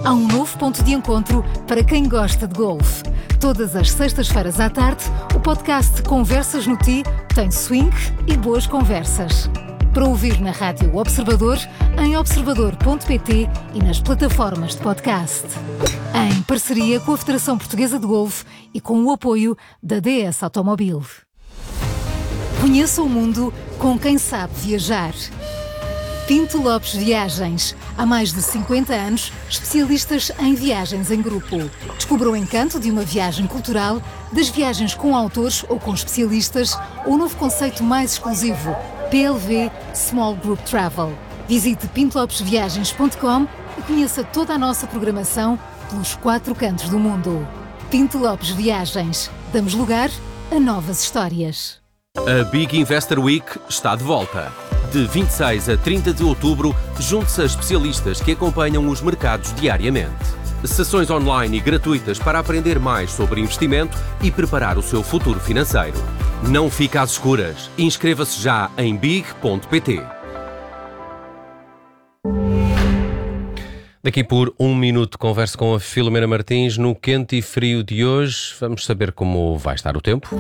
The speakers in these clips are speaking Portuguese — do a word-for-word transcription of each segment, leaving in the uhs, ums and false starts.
Há um novo ponto de encontro para quem gosta de golfe. Todas as sextas-feiras à tarde, o podcast Conversas no Tee tem swing e boas conversas. Para ouvir na Rádio Observador, em observador ponto pt e nas plataformas de podcast. Em parceria com a Federação Portuguesa de Golfe e com o apoio da D S Automobil. Conheça o mundo com quem sabe viajar. Pinto Lopes Viagens. Há mais de cinquenta anos, especialistas em viagens em grupo. Descubra o encanto de uma viagem cultural, das viagens com autores ou com especialistas, ou o novo conceito mais exclusivo, P L V Small Group Travel. Visite pinto lopes viagens ponto com e conheça toda a nossa programação pelos quatro cantos do mundo. Pinto Lopes Viagens. Damos lugar a novas histórias. A Big Investor Week está de volta. De vinte e seis a trinta de outubro, junte-se a especialistas que acompanham os mercados diariamente. Sessões online e gratuitas para aprender mais sobre investimento e preparar o seu futuro financeiro. Não fique às escuras. Inscreva-se já em big ponto pt. Daqui por um minuto converso com a Filomena Martins no quente e frio de hoje. Vamos saber como vai estar o tempo.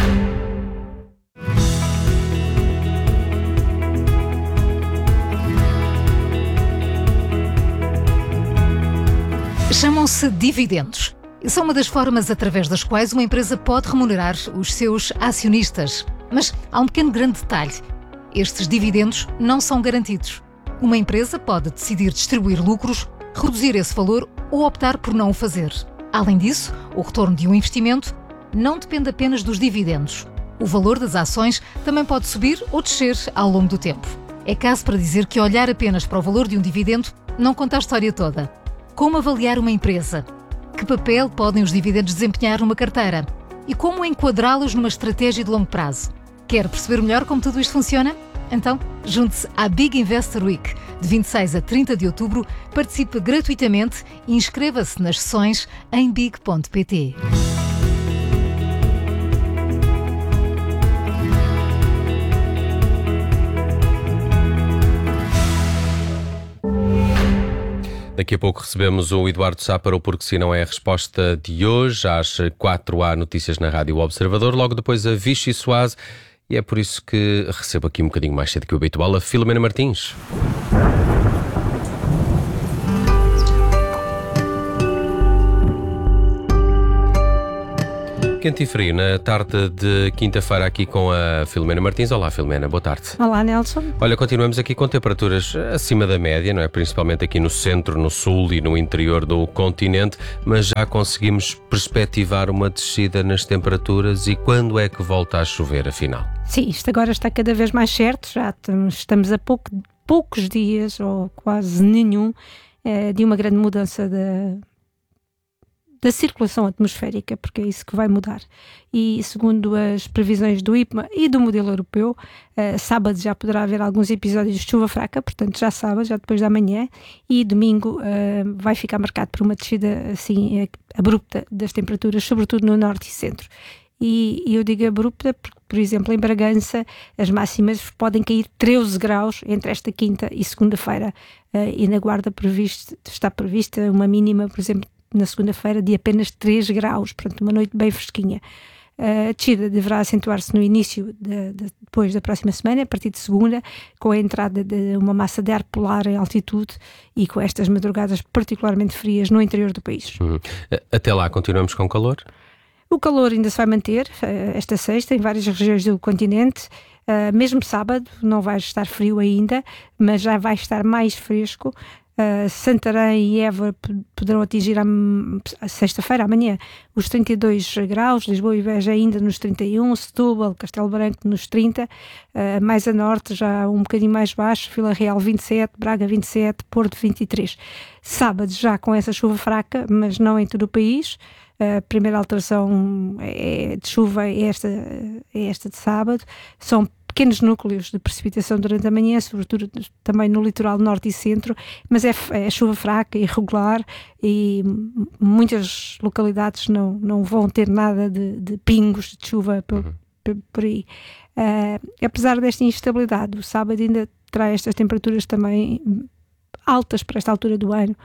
Chamam-se dividendos e são uma das formas através das quais uma empresa pode remunerar os seus acionistas. Mas há um pequeno grande detalhe. Estes dividendos não são garantidos. Uma empresa pode decidir distribuir lucros, reduzir esse valor ou optar por não o fazer. Além disso, o retorno de um investimento não depende apenas dos dividendos. O valor das ações também pode subir ou descer ao longo do tempo. É caso para dizer que olhar apenas para o valor de um dividendo não conta a história toda. Como avaliar uma empresa? Que papel podem os dividendos desempenhar numa carteira? E como enquadrá-los numa estratégia de longo prazo? Quer perceber melhor como tudo isto funciona? Então, junte-se à Big Investor Week, de vinte e seis a trinta de outubro, participe gratuitamente e inscreva-se nas sessões em big ponto pt. Daqui a pouco recebemos o Eduardo Sá para o Porque Se Não É a Resposta de hoje. Às quatro há notícias na Rádio Observador, logo depois a Vichy Soase. E é por isso que recebo aqui um bocadinho mais cedo que o habitual a Filomena Martins. Quente e frio, na tarde de quinta-feira aqui com a Filomena Martins. Olá, Filomena, boa tarde. Olá, Nelson. Olha, continuamos aqui com temperaturas acima da média, não é? Principalmente aqui no centro, no sul e no interior do continente, mas já conseguimos perspectivar uma descida nas temperaturas. E quando é que volta a chover, afinal? Sim, isto agora está cada vez mais certo, já estamos a pouco, poucos dias, ou quase nenhum, é, de uma grande mudança da... da circulação atmosférica, porque é isso que vai mudar. E segundo as previsões do I P M A e do modelo europeu, uh, sábado já poderá haver alguns episódios de chuva fraca, portanto já sábado, já depois da manhã, e domingo uh, vai ficar marcado por uma descida assim abrupta das temperaturas, sobretudo no norte e centro. E, e eu digo abrupta porque, por exemplo, em Bragança as máximas podem cair treze graus entre esta quinta e segunda-feira, uh, e na Guarda previsto, está prevista uma mínima, por exemplo, na segunda-feira de apenas três graus, portanto uma noite bem fresquinha. A descida deverá acentuar-se no início, de, de, depois da próxima semana, a partir de segunda, com a entrada de uma massa de ar polar em altitude e com estas madrugadas particularmente frias no interior do país. Uhum. Até lá continuamos com calor? O calor ainda se vai manter esta sexta em várias regiões do continente. Uh, mesmo sábado não vai estar frio ainda, mas já vai estar mais fresco. Uh, Santarém e Évora poderão atingir a, a sexta-feira, amanhã, os trinta e dois graus, Lisboa e Beja ainda nos trinta e um, Setúbal, Castelo Branco nos trinta, uh, mais a norte já um bocadinho mais baixo, Vila Real vinte e sete, Braga vinte e sete, Porto vinte e três. Sábado já com essa chuva fraca, mas não em todo o país. A primeira alteração é de chuva é esta, é esta de sábado. São pequenos núcleos de precipitação durante a manhã, sobretudo também no litoral norte e centro, mas é, é chuva fraca, irregular, e muitas localidades não, não vão ter nada de, de pingos de chuva por, por, por aí. Uh, apesar desta instabilidade, o sábado ainda terá estas temperaturas também altas para esta altura do ano,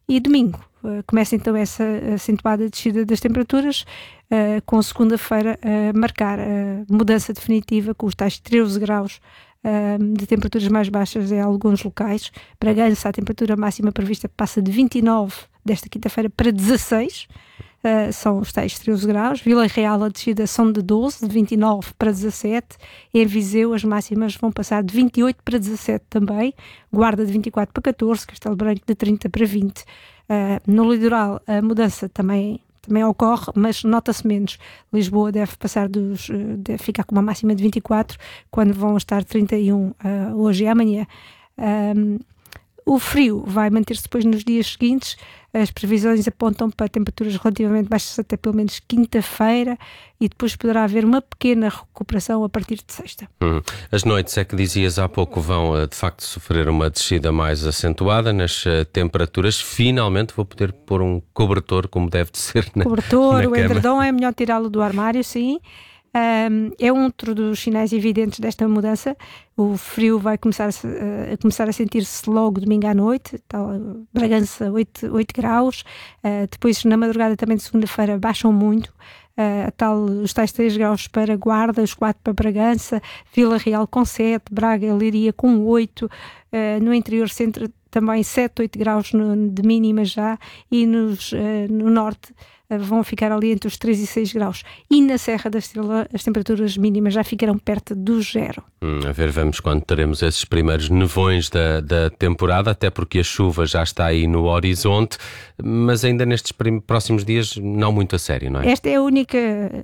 E domingo uh, começa então essa acentuada descida das temperaturas, uh, com segunda-feira a uh, marcar a mudança definitiva com os tais treze graus uh, de temperaturas mais baixas em alguns locais. Bragança, a temperatura máxima prevista passa de vinte e nove desta quinta-feira para dezasseis. Uh, são os tais treze graus. Vila Real, a descida são de doze, de vinte e nove para dezassete. Em Viseu as máximas vão passar de vinte e oito para dezassete também. Guarda de vinte e quatro para catorze, Castelo Branco de trinta para vinte. Uh, no litoral a mudança também, também ocorre, mas nota-se menos. Lisboa deve passar dos, uh, deve ficar com uma máxima de vinte e quatro, quando vão estar trinta e um uh, hoje e amanhã. Um, O frio vai manter-se depois nos dias seguintes. As previsões apontam para temperaturas relativamente baixas até pelo menos quinta-feira, e depois poderá haver uma pequena recuperação a partir de sexta. Hum. As noites, é que dizias há pouco, vão de facto sofrer uma descida mais acentuada nas temperaturas. Finalmente vou poder pôr um cobertor como deve de ser na, cobertor, na o cama. edredom é melhor tirá-lo do armário, sim. Um, é outro dos sinais evidentes desta mudança. O frio vai começar a, a, começar a sentir-se logo domingo à noite, tal, Bragança oito, oito graus, uh, depois na madrugada também de segunda-feira baixam muito, uh, tal, os tais três graus para Guarda, os quatro para Bragança, Vila Real com sete, Braga e Leiria com oito, uh, no interior centro também sete, oito graus no, de mínima já, e nos, uh, no norte vão ficar ali entre os três e seis graus. E na Serra da Estrela as temperaturas mínimas já ficarão perto do zero. Hum, a ver, vamos quando teremos esses primeiros nevões da, da temporada, até porque a chuva já está aí no horizonte, mas ainda nestes prim- próximos dias não muito a sério, não é? Esta é a única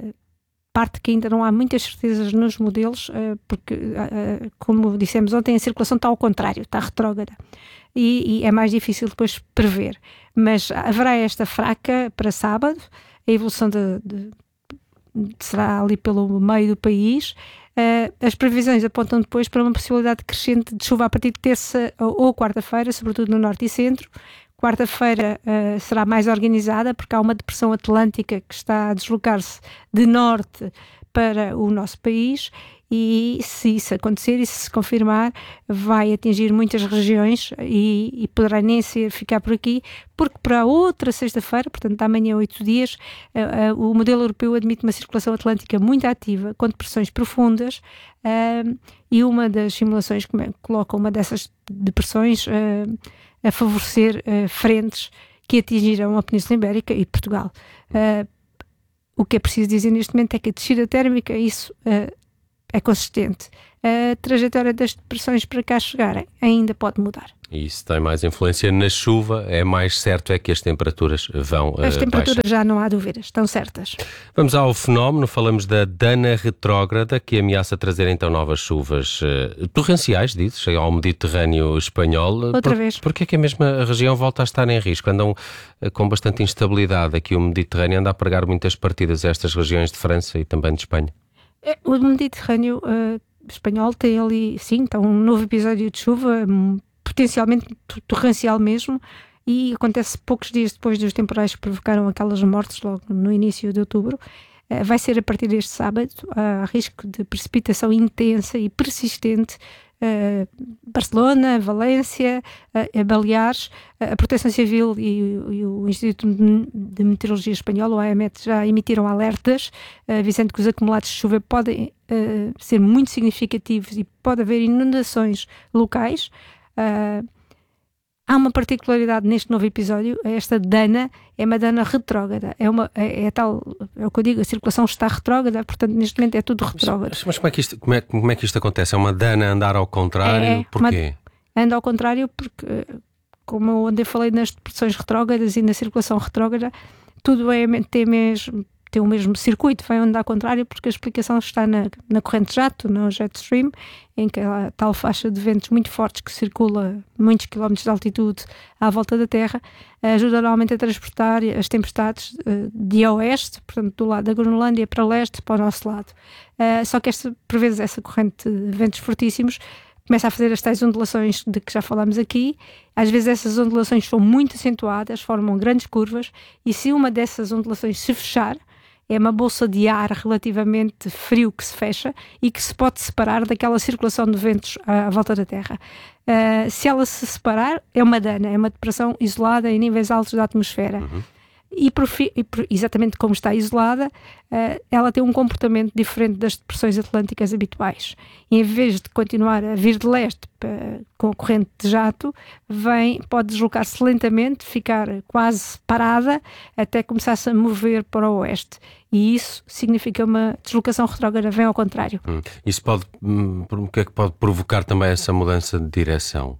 parte que ainda não há muitas certezas nos modelos, porque, como dissemos ontem, a circulação está ao contrário, está retrógrada. E, e é mais difícil depois prever. Mas haverá esta fraca para sábado, a evolução de, de, de, será ali pelo meio do país. Uh, as previsões apontam depois para uma possibilidade crescente de chuva a partir de terça ou, ou quarta-feira, sobretudo no norte e centro. Quarta-feira uh, será mais organizada, porque há uma depressão atlântica que está a deslocar-se de norte para o nosso país, e se isso acontecer e se se confirmar, vai atingir muitas regiões e, e poderá nem ser, ficar por aqui, porque para a outra sexta-feira, portanto amanhã oito dias, uh, uh, o modelo europeu admite uma circulação atlântica muito ativa, com depressões profundas, uh, e uma das simulações coloca uma dessas depressões uh, a favorecer uh, frentes que atingirão a Península Ibérica e Portugal. Uh, o que é preciso dizer neste momento é que a descida térmica, isso uh, é consistente. A trajetória das depressões para cá chegarem ainda pode mudar. E isso tem mais influência na chuva, é mais certo é que as temperaturas vão As uh, temperaturas baixar. Já não há dúvidas, estão certas. Vamos ao fenómeno, falamos da Dana retrógrada, que ameaça trazer então novas chuvas uh, torrenciais, dizes, ao Mediterrâneo espanhol. Outra Por, vez. Porquê é que a mesma região volta a estar em risco? Andam uh, com bastante instabilidade aqui o Mediterrâneo, anda a pregar muitas partidas a estas regiões de França e também de Espanha. O Mediterrâneo uh, espanhol tem ali, sim, está um novo episódio de chuva, um, potencialmente torrencial mesmo, e acontece poucos dias depois dos temporais que provocaram aquelas mortes logo no início de outubro. Uh, vai ser a partir deste sábado, há risco de precipitação intensa e persistente. Uh, Barcelona, Valência, uh, Baleares, uh, a Proteção Civil e, e o Instituto de Meteorologia Espanhol, o A E M E T, já emitiram alertas, uh, avisando que os acumulados de chuva podem uh, ser muito significativos e pode haver inundações locais. Uh, Há uma particularidade neste novo episódio, esta Dana é uma Dana retrógrada, é, uma, é, é tal, é o que eu digo, a circulação está retrógrada, portanto neste momento é tudo retrógrado. Mas, mas como, é que isto, como, é, como é que isto acontece? É uma Dana andar ao contrário? É, Porquê? Uma, anda ao contrário porque, como eu ontem falei nas depressões retrógradas e na circulação retrógrada, tudo é, tem mesmo... tem o mesmo circuito, vai andar ao contrário, porque a explicação está na, na corrente jato, no jet stream, em que há tal faixa de ventos muito fortes que circula muitos quilómetros de altitude à volta da Terra, ajuda normalmente a transportar as tempestades uh, de oeste, portanto do lado da Groenlândia para leste, para o nosso lado. Uh, só que esta, por vezes essa corrente de ventos fortíssimos começa a fazer as tais ondulações de que já falámos aqui. Às vezes essas ondulações são muito acentuadas, formam grandes curvas, e se uma dessas ondulações se fechar, é uma bolsa de ar relativamente frio que se fecha e que se pode separar daquela circulação de ventos à, à volta da Terra. Uh, se ela se separar, é uma dana, é uma depressão isolada em níveis altos da atmosfera. Uhum. E, por, e por, exatamente como está isolada, uh, ela tem um comportamento diferente das depressões atlânticas habituais. E em vez de continuar a vir de leste para, com a corrente de jato, vem, pode deslocar-se lentamente, ficar quase parada, até começar-se a mover para o oeste. E isso significa uma deslocação retrógrada, vem ao contrário. Hum. Isso pode, hum, o que é que pode provocar também essa mudança de direção?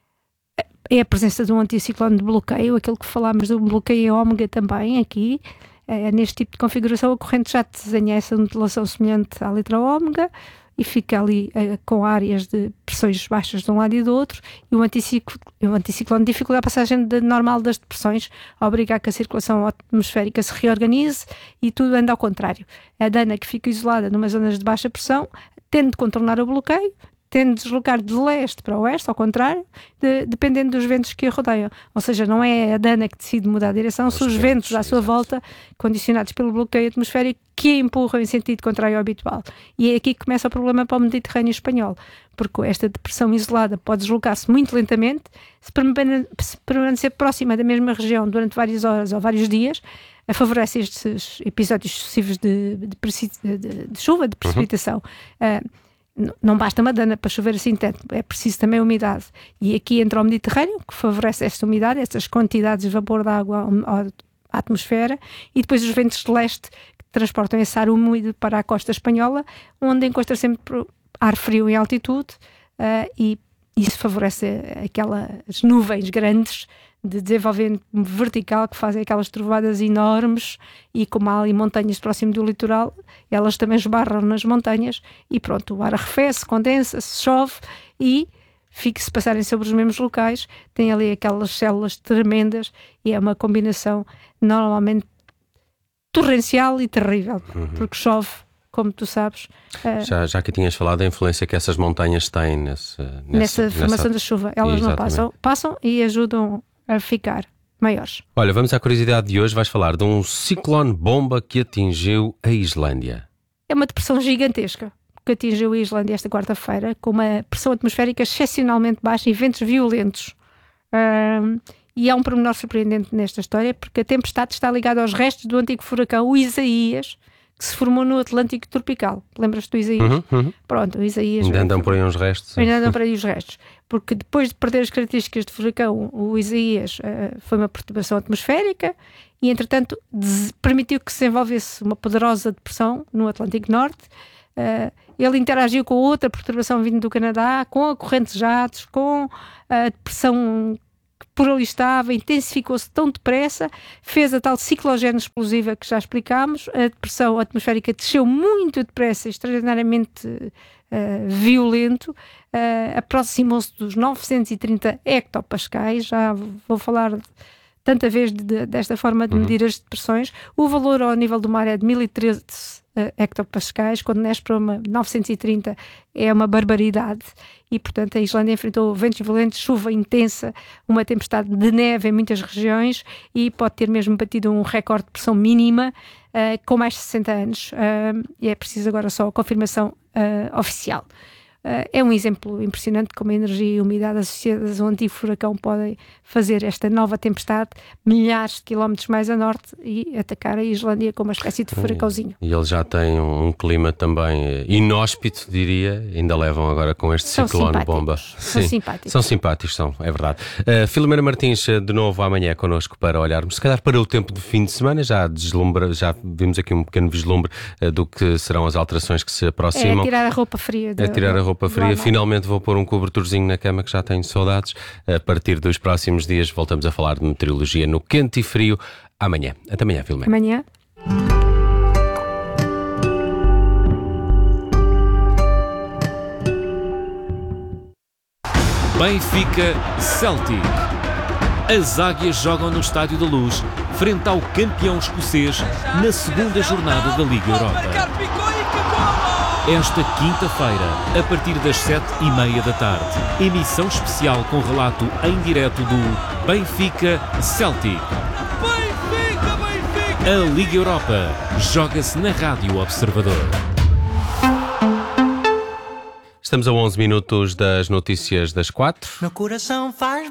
É a presença de um anticiclone de bloqueio, aquilo que falámos do bloqueio em ômega também aqui. É, neste tipo de configuração, a corrente já desenha essa modulação semelhante à letra ômega e fica ali é, com áreas de pressões baixas de um lado e do outro, e o anticiclone, o anticiclone dificulta a passagem de, normal das depressões, obriga a que a circulação atmosférica se reorganize e tudo anda ao contrário. A dana que fica isolada numa zona de baixa pressão tende a contornar o bloqueio, tende a deslocar de leste para oeste, ao contrário, de, dependendo dos ventos que a rodeiam. Ou seja, não é a dana que decide mudar a direção, são os ventos à sua volta, condicionados pelo bloqueio atmosférico, que a empurram em sentido contrário ao habitual. E é aqui que começa o problema para o Mediterrâneo espanhol, porque esta depressão isolada pode deslocar-se muito lentamente, se permanecer próxima da mesma região durante várias horas ou vários dias, favorece estes episódios sucessivos de, de, de, de, de chuva, de precipitação. Uhum. Uh, Não basta uma dana para chover assim tanto, é preciso também umidade. E aqui entra o Mediterrâneo, que favorece esta umidade, estas quantidades de vapor de água à atmosfera, e depois os ventos de leste que transportam esse ar úmido para a costa espanhola, onde encontra sempre ar frio em altitude, uh, e isso favorece aquelas nuvens grandes de desenvolvimento vertical que fazem aquelas trovoadas enormes, e como há ali montanhas próximo do litoral, elas também esbarram nas montanhas e pronto, o ar arrefece, condensa-se, chove e fica-se passarem sobre os mesmos locais, tem ali aquelas células tremendas e é uma combinação normalmente torrencial e terrível, uhum. porque chove, como tu sabes. Uh, já, já que tinhas falado da influência que essas montanhas têm nesse, nessa, nessa formação nessa... da chuva, elas Exatamente. não passam, passam e ajudam a ficar maiores. Olha, vamos à curiosidade de hoje. Vais falar de um ciclone bomba que atingiu a Islândia. É uma depressão gigantesca que atingiu a Islândia esta quarta-feira, com uma pressão atmosférica excepcionalmente baixa e ventos violentos. Um, e há um pormenor surpreendente nesta história, porque a tempestade está ligada aos restos do antigo furacão, o Isaías, que se formou no Atlântico tropical. Lembras-te do Isaías? Uhum, uhum. Pronto, o Isaías... Ainda andam por aí uns restos. Ainda andam por aí os restos. Porque depois de perder as características de furacão, o Isaías uh, foi uma perturbação atmosférica e, entretanto, des- permitiu que se desenvolvesse uma poderosa depressão no Atlântico Norte. Uh, ele interagiu com outra perturbação vinda do Canadá, com a corrente de jatos, com a depressão que por ali estava, intensificou-se tão depressa, fez a tal ciclogénese explosiva que já explicámos, a depressão atmosférica desceu muito depressa, extraordinariamente uh, violento, uh, aproximou-se dos novecentos e trinta hectopascais, já vou falar de, tanta vez de, de, desta forma de medir as depressões. O valor ao nível do mar é de mil e treze uh, hectopascais, quando desce para uma novecentos e trinta é uma barbaridade. E, portanto, a Islândia enfrentou ventos violentos, chuva intensa, uma tempestade de neve em muitas regiões e pode ter mesmo batido um recorde de pressão mínima uh, com mais de sessenta anos. Uh, e é preciso agora só a confirmação uh, oficial. Uh, é um exemplo impressionante de como a energia e a umidade associadas a um antigo furacão podem fazer esta nova tempestade milhares de quilómetros mais a norte e atacar a Islândia como uma espécie de furacãozinho. E ele já tem um clima também inóspito, diria, ainda levam agora com este são ciclone bomba. São Sim, simpáticos. São simpáticos, são, é verdade. Uh, Filomena Martins, de novo amanhã connosco para olharmos, se calhar para o tempo de fim de semana, já deslumbra, já vimos aqui um pequeno vislumbre uh, do que serão as alterações que se aproximam. É tirar a roupa fria. É tirar a roupa fria. Finalmente vou pôr um cobertorzinho na cama que já tenho saudades. A partir dos próximos dias voltamos a falar de meteorologia no Quente e Frio amanhã. Até amanhã, Filomena. Amanhã. Benfica Celtic. As Águias jogam no Estádio da Luz, frente ao campeão escocês, na segunda jornada da Liga Europa. Esta quinta-feira, a partir das sete e meia da tarde, emissão especial com relato em direto do Benfica Celtic. Benfica, Benfica! A Liga Europa joga-se na Rádio Observador. Estamos a onze minutos das notícias das quatro. Meu coração faz